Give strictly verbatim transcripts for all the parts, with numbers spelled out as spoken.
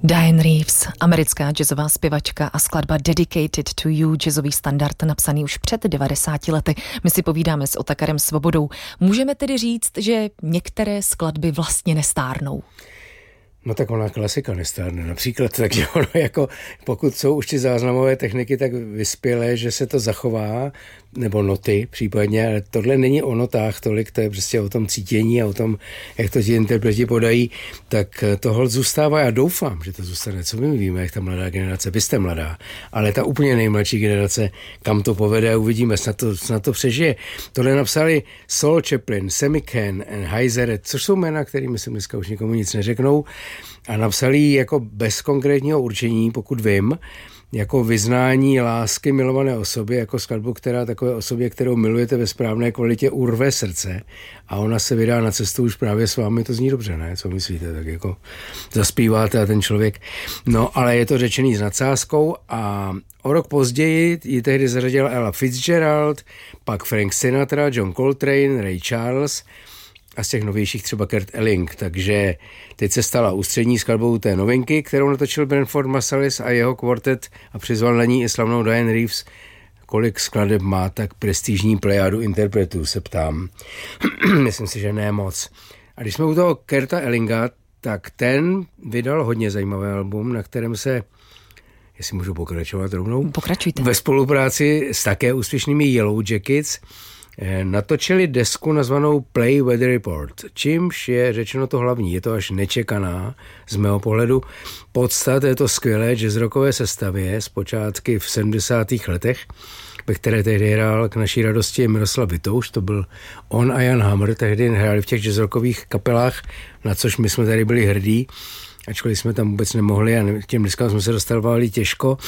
Diane Reeves, americká jazzová zpěvačka a skladba Dedicated to You, jazzový standard napsaný už před devadesáti lety. My si povídáme s Otakarem Svobodou. Můžeme tedy říct, že některé skladby vlastně nestárnou? No tak ona klasika nestárne například, takže ono jako, pokud jsou už ty záznamové techniky tak vyspělé, že se to zachová, nebo noty případně, ale tohle není o notách tolik, to je prostě o tom cítění a o tom, jak to ti interpreti podají, tak to holt zůstává. Já doufám, že to zůstane. Co my víme, jak ta mladá generace, vy jste mladá, ale ta úplně nejmladší generace, kam to povede, uvidíme, snad to, snad to přežije. Tohle napsali Saul Chaplin, Sammy Cahn a Heiser, což jsou jména, kterými se dneska už nikomu nic neřeknou, a napsali ji jako bez konkrétního určení, pokud vím, jako vyznání lásky milované osobě, jako skladbu, která takové osobě, kterou milujete ve správné kvalitě, urve srdce a ona se vydá na cestu už právě s vámi, to zní dobře, ne? Co myslíte? Tak jako zaspíváte a ten člověk. No, ale je to řečený s nadsázkou a o rok později ji tehdy zařadila Ella Fitzgerald, pak Frank Sinatra, John Coltrane, Ray Charles a z těch novějších třeba Kurt Elling, takže teď se stala ústřední skladbou té novinky, kterou natočil Branford Marsalis a jeho kvartet a přizval na ní i slavnou Diane Reeves. Kolik skladeb má tak prestižní plejádu interpretů, se ptám. Myslím si, že ne moc. A když jsme u toho Kurta Ellinga, tak ten vydal hodně zajímavý album, na kterém se, jestli můžu pokračovat rovnou, pokračujte, ve spolupráci s také úspěšnými Yellow Jackets natočili desku nazvanou Play Weather Report, čímž je řečeno to hlavní. Je to až nečekaná, z mého pohledu, podsta této skvělé jazzrockové sestavě z počátky v sedmdesátých letech, ve které tehdy hrál k naší radosti Miroslav Vitouš, to byl on a Jan Hammer, tehdy hráli v těch jazzrockových kapelách, na což my jsme tady byli hrdí, ačkoliv jsme tam vůbec nemohli a k těm deskám jsme se dostávali těžko.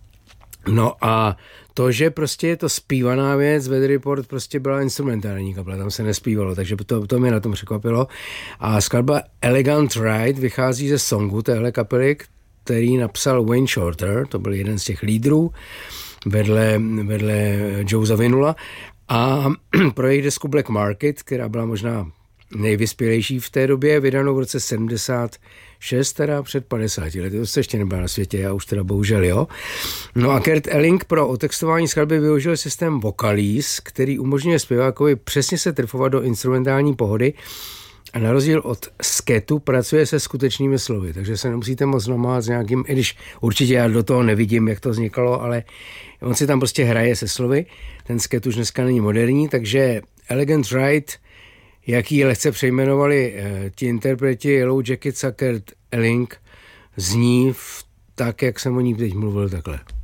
No a to, že prostě je to zpívaná věc, Weather Report prostě byla instrumentální kapela, tam se nespívalo, takže to, to mě na tom překvapilo. A skladba Elegant Ride vychází ze songu téhle kapely, který napsal Wayne Shorter, to byl jeden z těch lídrů, vedle, vedle Joe Zawinula, a pro jejich desku Black Market, která byla možná nejvyspělejší v té době, vydanou v roce sedmdesát šest, teda před padesáti lety, to se ještě nebyla na světě, já už teda bohužel, jo. No a Kurt Elling pro otextování skladby využil systém Vocalise, který umožňuje zpěvákovi přesně se trefovat do instrumentální pohody a na rozdíl od sketu pracuje se skutečnými slovy, takže se nemusíte moc namáhat s nějakým, i když určitě já do toho nevidím, jak to vznikalo, ale on si tam prostě hraje se slovy, ten sket už dneska není moderní, takže Elegant Ride, jaký je lehce přejmenovali eh, ti interpreti Yellow Jackets a Kurt Elling, zní v, tak, jak jsem o ní teď mluvil, takhle.